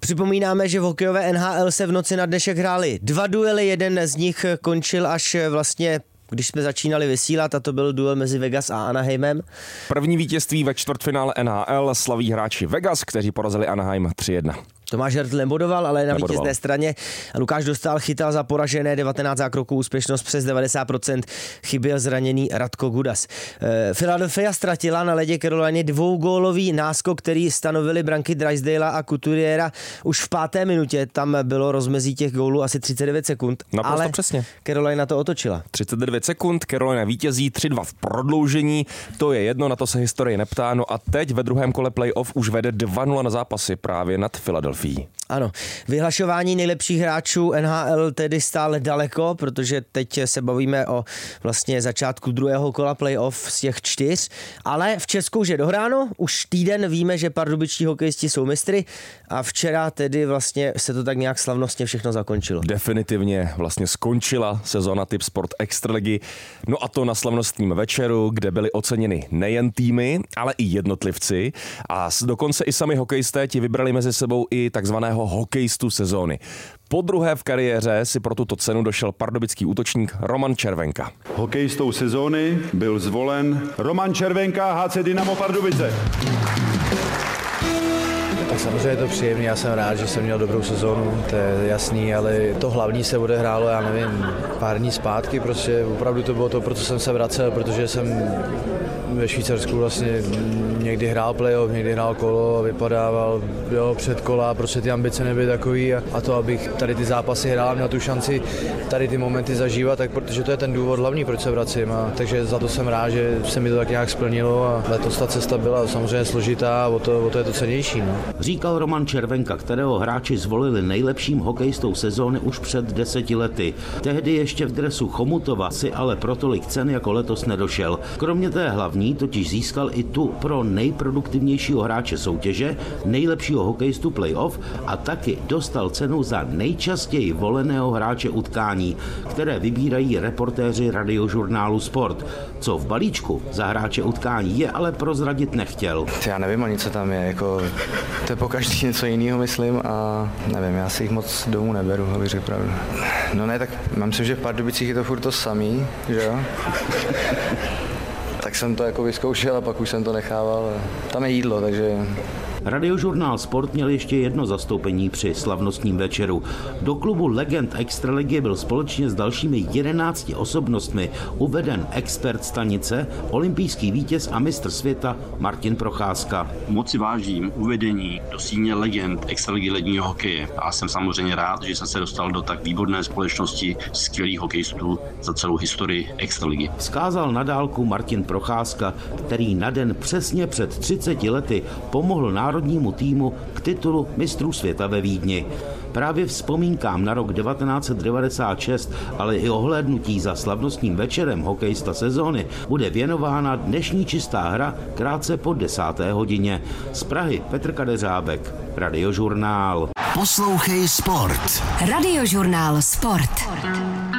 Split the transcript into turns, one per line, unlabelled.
Připomínáme, že v hokejové NHL se v noci na dnešek hrály 2 duely, jeden z nich končil až vlastně, když jsme začínali vysílat, a to byl duel mezi Vegas a Anaheimem.
První vítězství ve čtvrtfinále NHL slaví hráči Vegas, kteří porazili Anaheim 3-1.
Tomáš Hertl nebodoval, ale na vítězné straně. Lukáš Dostál chytal za poražené 19 zákroků, úspěšnost přes 90%, chyběl zraněný Radko Gudas. Philadelphia ztratila na ledě Carolině 2gólový náskok, který stanovili branky Drysdale a Couturiera už v 5. minutě. Tam bylo rozmezí těch gólů asi 39 sekund.
Naprosto
ale
přesně.
Carolina to otočila.
39 sekund, Carolina vítězí 3-2 v prodloužení, to je jedno, na to se historie neptá. No a teď ve druhém kole playoff už vede 2-0 na zápasy právě nad Philadelphia.
Ano, vyhlašování nejlepších hráčů NHL tedy stále daleko, protože teď se bavíme o vlastně začátku druhého kola playoff z těch 4, ale v Česku už je dohráno, už týden víme, že pardubičtí hokejisti jsou mistry a včera tedy vlastně se to tak nějak slavnostně všechno zakončilo.
Definitivně vlastně skončila sezóna Tipsport Extraligy, no a to na slavnostním večeru, kde byly oceněny nejen týmy, ale i jednotlivci a dokonce i sami hokejisté ti vybrali mezi sebou i takzvaného hokejistu sezóny. Po druhé v kariéře si pro tuto cenu došel pardubický útočník Roman Červenka.
Hokejistou sezóny byl zvolen Roman Červenka, HC Dynamo Pardubice.
Tak samozřejmě je to příjemné, já jsem rád, že jsem měl dobrou sezónu, to je jasný, ale to hlavní se odehrálo, já nevím, pár dní zpátky, prostě opravdu to bylo to, proto jsem se vracel, protože jsem ve Švýcarsku vlastně někdy hrál playoff, někdy hrál kolo, vypadával před kola, prostě ty ambice nebyly takový a to, abych tady ty zápasy hrál, měl tu šanci tady ty momenty zažívat, tak protože to je ten důvod hlavní, proč se vracím a takže za to jsem rád, že se mi to tak nějak splnilo a letos ta cesta byla samozřejmě složitá a o to je to cennější. No.
Říkal Roman Červenka, kterého hráči zvolili nejlepším hokejistou sezóny už před 10 lety. Tehdy ještě v dresu Chomutova si ale pro tolik cen jako letos nedošel. Kromě té hlavní totiž získal i tu pro nejproduktivnějšího hráče soutěže, nejlepšího hokejistu playoff a taky dostal cenu za nejčastěji voleného hráče utkání, které vybírají reportéři radiožurnálu Sport. Co v balíčku za hráče utkání je, ale prozradit nechtěl.
Já nevím ani, co tam je, jako to je pokaždý něco jiného, myslím, a nevím, já si jich moc domů neberu, abych řekl pravdu. No ne, tak myslím, že v Pardubicích je to furt to samý, že jo? Tak jsem to jako vyzkoušel a pak už jsem to nechával. Tam je jídlo, takže...
Radiožurnál Sport měl ještě jedno zastoupení při slavnostním večeru. Do klubu legend Extraligy byl společně s dalšími 11 osobnostmi uveden expert stanice, olympijský vítěz a mistr světa Martin Procházka.
Moc si vážím uvedení do síně legend Extraligy ledního hokeje a jsem samozřejmě rád, že jsem se dostal do tak výborné společnosti skvělých hokejistů za celou historii Extraligy.
Vzkázal na dálku Martin Procházka, který na den přesně před 30 lety pomohl národnímu týmu k titulu mistrů světa ve Vídni. Právě vzpomínkám na rok 1996, ale i ohlédnutí za slavnostním večerem hokejista sezóny bude věnována dnešní čistá hra krátce po 10. hodině. Z Prahy Petr Kadeřábek, Radiožurnál.
Poslouchej Sport.
Radiožurnál Sport.